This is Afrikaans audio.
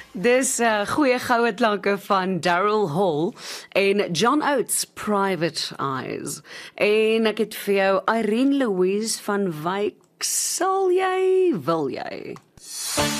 Dis goeie goue klanke van Daryl Hall en John Oates, Private Eyes. En ek het vir jou Irene Louise van Wyk, sal jy, wil jy?